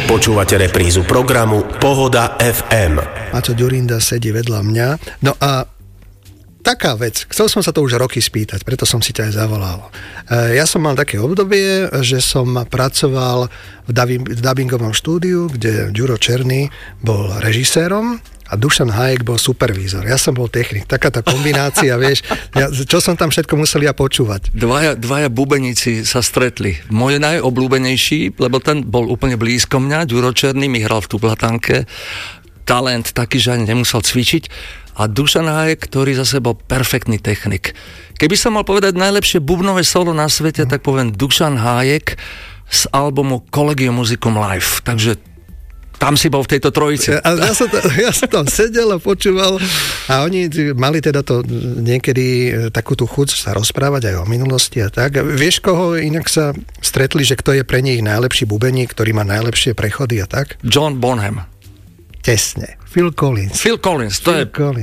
Počúvate reprízu programu Pohoda FM. Maťo Ďurinda sedí vedľa mňa. No a taká vec, chcel som sa to už roky spýtať, preto som si ťa aj zavolal. Ja som mal také obdobie, že som pracoval v dabingovom štúdiu, kde Ďuro Černý bol režisérom a Dušan Hájek bol supervízor. Ja som bol technik. Taká tá kombinácia, vieš, čo som tam všetko musel ja počúvať. Dvaja bubeníci sa stretli. Môj najobľúbenejší, lebo ten bol úplne blízko mňa, Ďuro Černý mi hral v Tublatanke. Talent taký, že ani nemusel cvičiť. A Dušan Hájek, ktorý zase bol perfektný technik. Keby som mal povedať najlepšie bubnové solo na svete, tak poviem Dušan Hájek z albumu Collegium Musicum Live. Takže tam si bol v tejto trojici. Ja som tam sedel a počúval a oni mali teda to niekedy takú tú chuť sa rozprávať aj o minulosti a tak. Vieš, koho inak sa stretli, že kto je pre nich najlepší bubeník, ktorý má najlepšie prechody a tak? John Bonham. Tesne. Phil Collins. To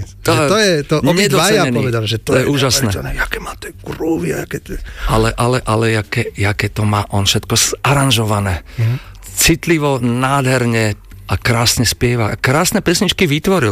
je obidvaja povedal, že to je úžasné. Jaké má to groovy, ale jaké to má on všetko aranžované. Citlivo, nádherne a krásne spieva. Krásne pesničky vytvoril.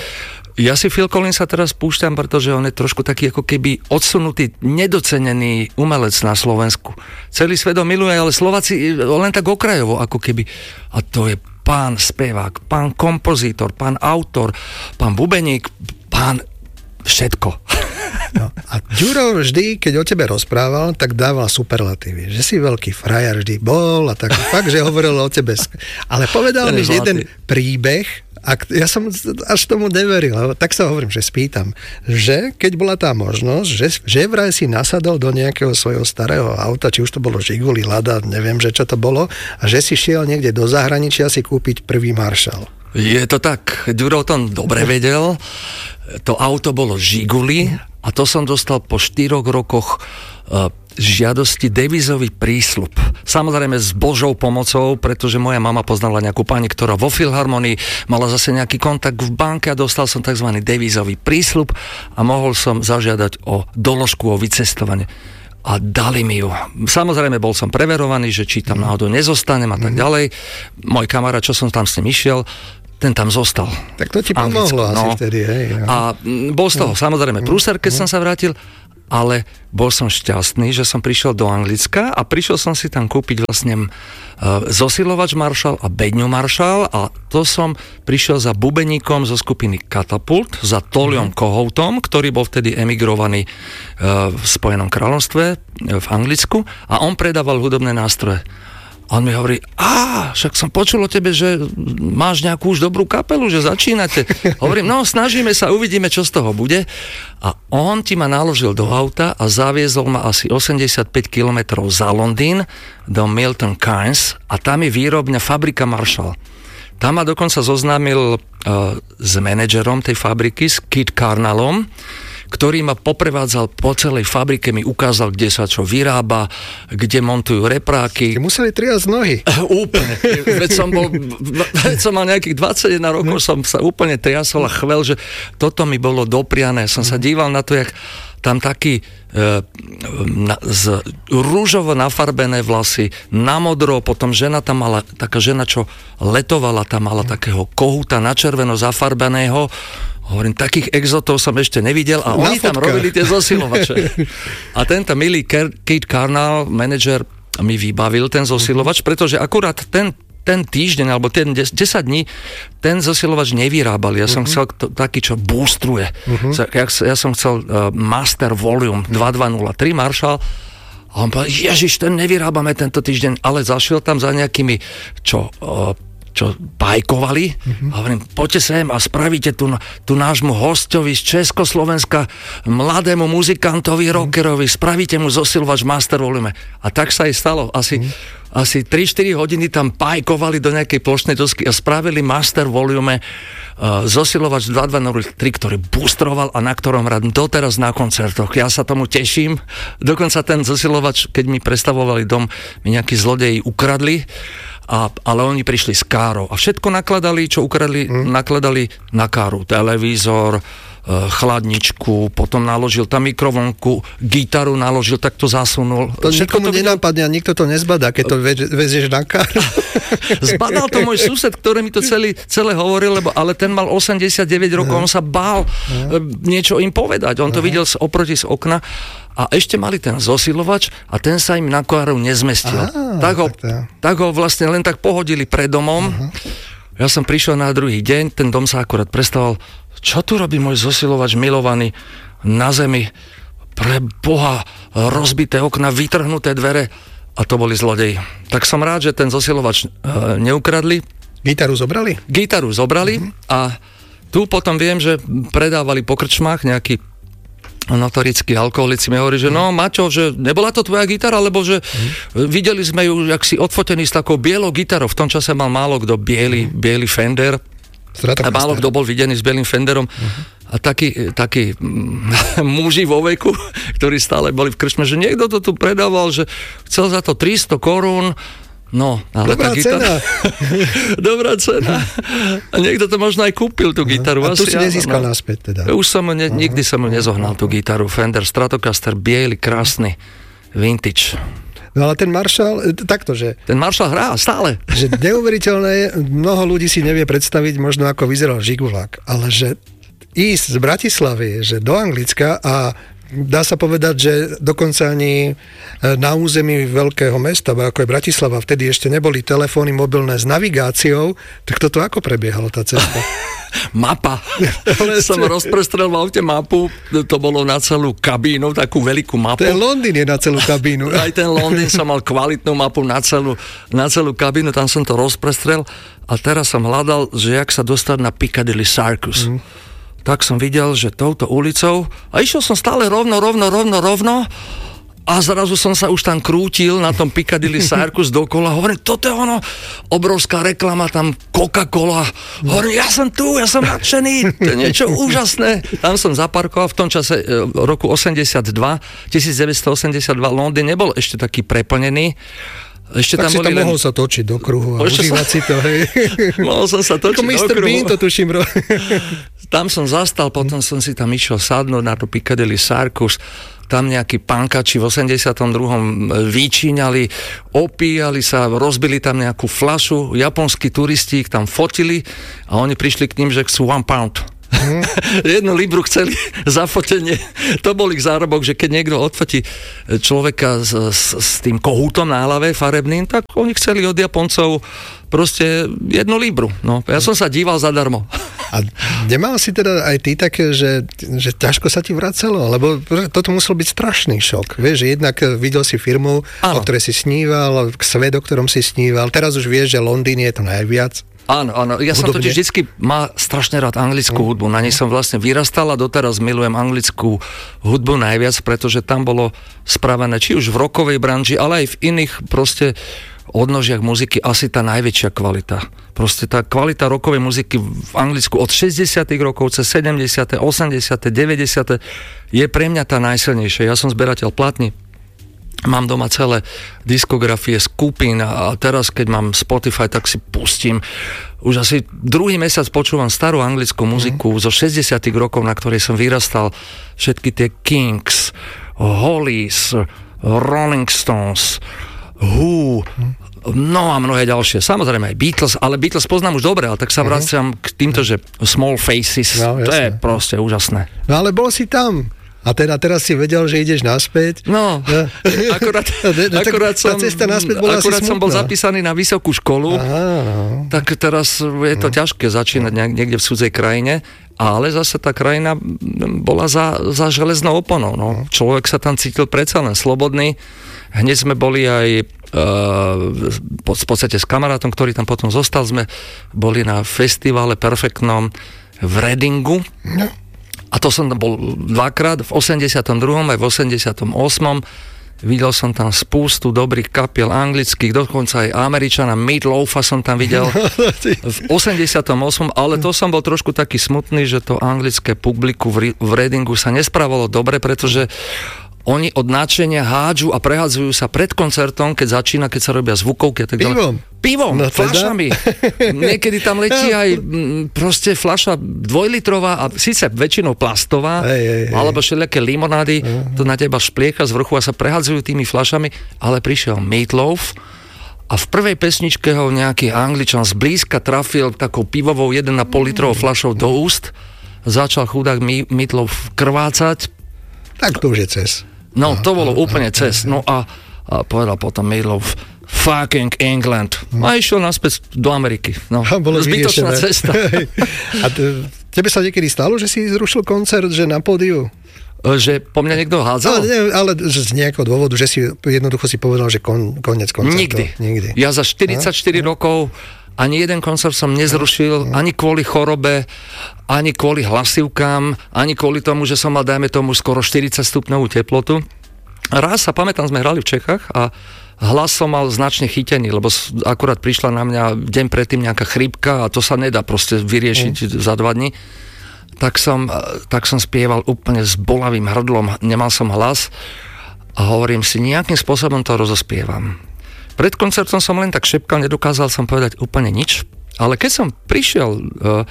Ja si Phil Collinsa teraz púšťam, pretože on je trošku taký ako keby odsunutý, nedocenený umelec na Slovensku. Celý svet ho miluje, ale Slováci len tak okrajovo, ako keby. A to je pán spevák, pán kompozítor, pán autor, pán bubeník, pán všetko. No, a Ďuro vždy, keď o tebe rozprával, tak dával superlatívy. Že si veľký frajer vždy bol a tak fakt, že hovoril o tebe. Ale povedal mi jeden príbeh, a ja som až tomu neveril, tak sa hovorím, že spýtam, že keď bola tá možnosť, že vraj si nasadol do nejakého svojho starého auta, či už to bolo Žiguli, Lada, neviem, že čo to bolo, a že si šiel niekde do zahraničia si kúpiť prvý Marshall. Je to tak, Ďuro o tom dobre vedel. To auto bolo Žiguli a to som dostal po 4 rokoch žiadosti devizový prísľub. Samozrejme s Božou pomocou, pretože moja mama poznala nejakú pani, ktorá vo Filharmonii mala zase nejaký kontakt v banke a dostal som tzv. Devizový prísľub a mohol som zažiadať o doložku o vycestovanie. A dali mi ju. Samozrejme, bol som preverovaný, že či tam náhodou nezostanem a tak ďalej. Môj kamarát, čo som tam s ním išiel, ten tam zostal. Tak to ti pomohlo asi vtedy, hej. Ja. A bol z toho samozrejme prúser, keď som sa vrátil, ale bol som šťastný, že som prišiel do Anglicka a prišiel som si tam kúpiť vlastne zosilovač Marshall a bedňu Marshall a to som prišiel za bubeníkom zo skupiny Katapult, za Toliom Kohoutom, ktorý bol vtedy emigrovaný v Spojenom kráľovstve v Anglicku a on predával hudobné nástroje. A on mi hovorí, však som počul o tebe, že máš nejakú už dobrú kapelu, že začínate. Hovorím, no snažíme sa, uvidíme, čo z toho bude. A on ti ma naložil do auta a zaviezol ma asi 85 kilometrov za Londýn do Milton Keynes a tam je výrobňa fabrika Marshall. Tam ma dokonca zoznámil s manažerom tej fabriky, s Kit Carnallom, ktorý ma poprevádzal po celej fabrike, mi ukázal, kde sa čo vyrába, kde montujú repráky. Ste museli triasť nohy. Úplne. Veď som mal nejakých 21 rokov, som sa úplne triasol a chvel, že toto mi bolo dopriané. Som sa díval na to, jak tam taký rúžovo nafarbené vlasy, na modro, potom žena tam mala, taká žena, čo letovala, tam mala takého kohúta na červeno zafarbeného. Hovorím, takých exotov som ešte nevidel a oni tam robili tie zosilovače. A tento milý Kate Carnall, manažer, mi vybavil ten zosilovač, pretože akurát ten týždeň, alebo ten 10 dní, ten zosilovač nevyrábali. Ja som chcel taký, čo boostruje. Ja som chcel Master Volume 2203 Marshall a on povedal, Ježiš, ten nevyrábame tento týždeň, ale zašiel tam za nejakými, čo bajkovali. A hovorím, poďte sem a spravíte tu nášmu hostovi z Československa, mladému muzikantovi, rockerovi, spravíte mu zosilovač Master Volume. A tak sa aj stalo. Asi 3-4 hodiny tam bajkovali do nejakej plošnej dosky a spravili Master Volume zosilovač 2203, ktorý boostroval a na ktorom rád doteraz na koncertoch. Ja sa tomu teším. Dokonca ten zosilovač, keď mi prestavovali dom, mi nejakí zlodeji ukradli. Ale oni prišli s károu a všetko nakladali, čo ukradli, nakladali na káru. Televízor, chladničku, potom naložil tam mikrovlnku, gitaru naložil, tak to zasunul. To nikomu nenápadne a nikto to nezbadá, keď to vezieš na káru. Zbadal to môj sused, ktorý mi to celé hovoril, ale ten mal 89 rokov, on sa bál niečo im povedať. On to videl oproti z okna a ešte mali ten zosilovač a ten sa im na káru nezmestil. Tak ho vlastne len tak pohodili pred domom. Ja som prišiel na druhý deň, ten dom sa akorát prestával. Čo tu robí môj zosilovač milovaný na zemi? Pre Boha, rozbité okna, vytrhnuté dvere a to boli zlodeji. Tak som rád, že ten zosilovač neukradli. Gitaru zobrali? Gitaru zobrali a tu potom viem, že predávali po krčmách nejakí notorickí alkoholici mi hovorí, že no Maťo, že nebola to tvoja gitara, lebo že videli sme ju, jak si odfotený s takou bielou gitarou. V tom čase mal málo kto biely Fender. A málo kto bol videný s bielým Fenderom. A takí muži vo veku, ktorí stále boli v krčme, že niekto to tu predával, že chcel za to 300 korún. No, ale dobrá tá gitara... cena. Dobrá cena. A niekto to možno aj kúpil, tú gitaru. A tu si nezískal naspäť teda. Už som nikdy som mu nezohnal tú gitaru. Fender Stratocaster, biely, krásny, vintage. No ale ten Marshall, takto, že... Ten Marshall hrá stále. Že neuveriteľné, mnoho ľudí si nevie predstaviť možno ako vyzeral žigulák, ale že ísť z Bratislavy, že do Anglicka a dá sa povedať, že dokonca ani na území veľkého mesta, ako je Bratislava, vtedy ešte neboli telefóny mobilné s navigáciou, tak toto ako prebiehalo tá cesta? Mapa. Som rozprestrel v aute mapu, to bolo na celú kabínu, takú veľkú mapu. Ten Londýn je na celú kabínu. Aj ten Londýn som mal kvalitnú mapu na celú kabínu, tam som to rozprestrel a teraz som hľadal, že jak sa dostať na Piccadilly Circus. Tak som videl, že touto ulicou a išiel som stále rovno a zrazu som sa už tam krútil na tom Piccadilly Circus dokola. Hovorím, toto je ono, obrovská reklama, tam Coca-Cola. Hovorím, ja som tu, ja som nadšený, to je niečo úžasné. Tam som zaparkoval v tom čase roku 1982, Londýn nebol ešte taký preplnený. Ešte tak tam si tam mohol sa točiť do kruhu a užívať si to, hej. Mohol som sa točiť do Mr. kruhu. Bean to tuším. Tam som zastal, potom som si tam išiel sadnúť na to Piccadilly Circus. Tam nejakí pankači v 82. vyčíňali, opíjali sa, rozbili tam nejakú fľašu, japonskí turisti ich tam fotili a oni prišli k ním, že chcú 1 pound. 1 libru chceli za fotenie. To bol ich zárobok, že keď niekto odfotí človeka s tým kohútom na hlave farebným, tak oni chceli od Japoncov proste 1 libru. No, ja som sa díval zadarmo. A nemal si teda aj ty také, že ťažko sa ti vracalo? Lebo toto musel byť strašný šok. Vieš, že jednak videl si firmu, o ktorej si sníval, svet, o ktorom si sníval. Teraz už vieš, že Londýn je to najviac. Áno. Ja som totiž vždycky mal strašne rád anglickú hudbu. Na nej som vlastne vyrastal a doteraz milujem anglickú hudbu najviac, pretože tam bolo spravené či už v rockovej branži, ale aj v iných proste odnožiach muziky asi tá najväčšia kvalita. Proste tá kvalita rockovej muziky v Anglicku od 60. rokov cez 70., 80., 90. je pre mňa tá najsilnejšia. Ja som zberateľ platní. Mám doma celé diskografie skupín a teraz, keď mám Spotify, tak si pustím. Už asi druhý mesiac počúvam starú anglickú muziku zo 60. rokov, na ktorej som vyrastal. Všetky tie Kings, Hollies, Rolling Stones, Who, no a mnohé ďalšie. Samozrejme aj Beatles, ale Beatles poznám už dobre, ale tak sa vraciam k týmto, že Small Faces, no, to je proste úžasné. No ale bol si tam. A teraz si vedel, že ideš naspäť. No, akurát som bol zapísaný na vysokú školu, tak teraz je to ťažké začínať niekde v cudzej krajine, ale zase tá krajina bola za železnou oponou. No. Človek sa tam cítil predsa len slobodný. Hneď sme boli aj v podstate s kamarátom, ktorý tam potom zostal, sme boli na festivale perfektnom v Readingu. No. A to som tam bol dvakrát, v 82. aj v 88. Videl som tam spústu dobrých kapiel anglických, dokonca aj Američana, Meat Loafa som tam videl v 88. Ale to som bol trošku taký smutný, že to anglické publiku v Readingu sa nespravilo dobre, pretože oni od nadšenia hádžu a prehádzajú sa pred koncertom, keď začína, keď sa robia zvukovky a tak ďalej. pivom, No teda? fľašami. Niekedy tam letí aj proste fľaša 2-litrová a síce väčšinou plastová, alebo všelijaké limonády, to na teba špliecha z vrchu a sa prehadzujú tými fľašami, ale prišiel Meat Loaf a v prvej pesničke ho nejaký Angličan zblízka trafil takou pivovou 1,5 litrovou fľašou do úst, začal chudák Meat Loaf krvácať. Tak to už je cez. No, to bolo úplne cez. No a povedal potom Meat Loaf, fucking England. A išiel naspäť do Ameriky. No, zbytočná cesta. A tebe sa niekedy stalo, že si zrušil koncert, že na pódiu? Že po mňa niekto hádzal? Ale z nejakého dôvodu, že si jednoducho si povedal, že koniec koncertu. Nikdy. Ja za 44 rokov ani jeden koncert som nezrušil, ani kvôli chorobe, ani kvôli hlasivkám, ani kvôli tomu, že som mal, dajme tomu, skoro 40 stupňovú teplotu. Raz sa pamätám, sme hrali v Čechách a hlas som mal značne chytený, lebo akurát prišla na mňa deň predtým nejaká chrípka a to sa nedá proste vyriešiť za 2 dní. Tak som spieval úplne s bolavým hrdlom, nemal som hlas a hovorím si, nejakým spôsobom to rozospievam. Pred koncertom som len tak šepkal, nedokázal som povedať úplne nič, ale keď som prišiel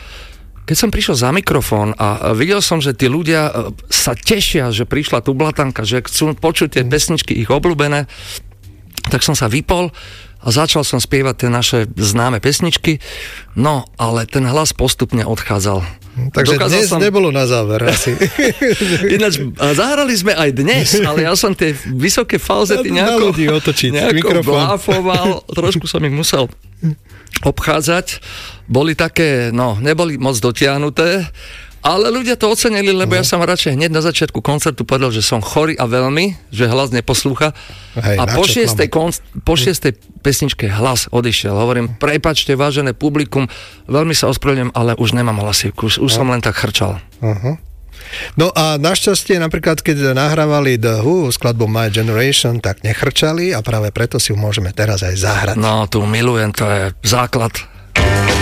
za mikrofón a videl som, že tí ľudia sa tešia, že prišla tu blatanka, že chcú počuť tie pesničky ich obľúbené, tak som sa vypol a začal som spievať tie naše známe pesničky, no ale ten hlas postupne odchádzal. Takže dnes nebolo na záver asi. Ináč, zahrali sme aj dnes, ale ja som tie vysoké falzety nejako bláfoval, trošku som ich musel obchádzať. Boli také, neboli moc dotiahnuté, ale ľudia to ocenili, lebo ja som radšej hneď na začiatku koncertu povedal, že som chorý a veľmi, že hlas neposlúcha. A po šiestej pesničke hlas odišiel. Hovorím, prepáčte, vážené publikum, veľmi sa ospravedlňujem, ale už nemám hlasivku, už som len tak chrčal. No a našťastie napríklad, keď nahrávali The Who skladbu My Generation, tak nechrčali a práve preto si ju môžeme teraz aj zahrať. No, tu milujem, to je základ